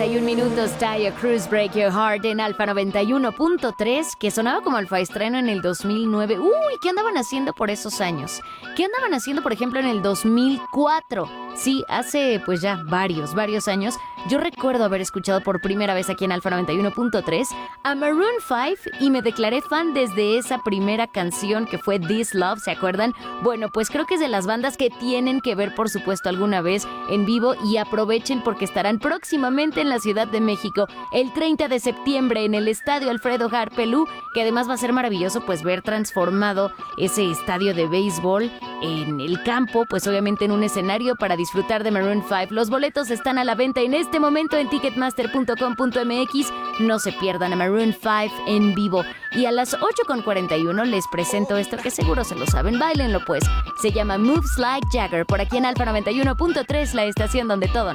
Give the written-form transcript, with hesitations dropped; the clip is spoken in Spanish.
9:41 minutos, Taio Cruz, Break Your Heart en Alfa 91.3, que sonaba como alfa estreno en el 2009. Uy, ¿qué andaban haciendo por esos años? ¿Qué andaban haciendo, por ejemplo, en el 2004? Sí, hace pues ya varios años. Yo recuerdo haber escuchado por primera vez aquí en Alfa 91.3 a Maroon 5 y me declaré fan desde esa primera canción que fue This Love, ¿se acuerdan? Bueno, pues creo que es de las bandas que tienen que ver, por supuesto, alguna vez en vivo, y aprovechen porque estarán próximamente en la Ciudad de México el 30 de septiembre en el Estadio Alfredo Harpelú, que además va a ser maravilloso pues ver transformado ese estadio de béisbol en el campo, pues obviamente en un escenario para disfrutar de Maroon 5. Los boletos están a la venta en este momento en ticketmaster.com.mx. No se pierdan a Maroon 5 en vivo. Y a las 8:41 les presento esto que seguro se lo saben. Báilenlo pues. Se llama Moves Like Jagger por aquí en Alfa 91.3, la estación donde todo